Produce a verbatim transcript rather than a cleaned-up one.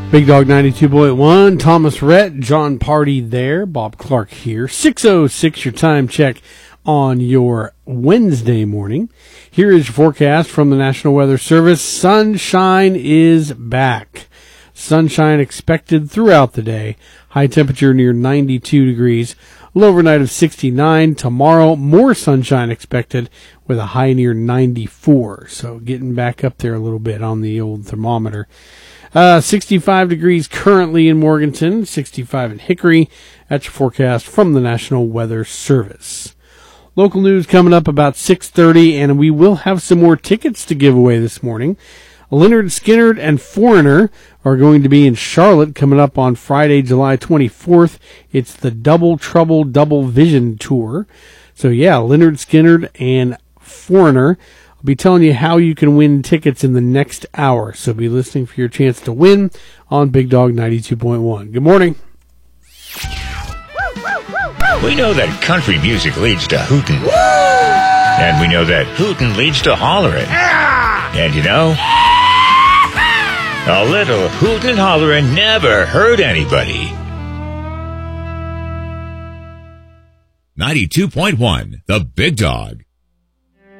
Big Dog ninety-two point one, Thomas Rhett, John Party there, Bob Clark here. six oh six, your time check on your Wednesday morning. Here is your forecast from the National Weather Service. Sunshine is back. Sunshine expected throughout the day. High temperature near ninety-two degrees. Low overnight of sixty-nine. Tomorrow, more sunshine expected with a high near ninety-four. So getting back up there a little bit on the old thermometer. Uh, sixty-five degrees currently in Morganton, sixty-five in Hickory. That's your forecast from the National Weather Service. Local news coming up about six thirty, and we will have some more tickets to give away this morning. Lynyrd Skynyrd and Foreigner are going to be in Charlotte coming up on Friday, July twenty-fourth. It's the Double Trouble Double Vision Tour. So yeah, Lynyrd Skynyrd and Foreigner. I'll be telling you how you can win tickets in the next hour, so be listening for your chance to win on Big Dog ninety-two point one. Good morning. We know that country music leads to hootin'. And we know that hootin' leads to hollerin'. And you know, a little hootin' and hollerin' never hurt anybody. ninety-two point one, The Big Dog.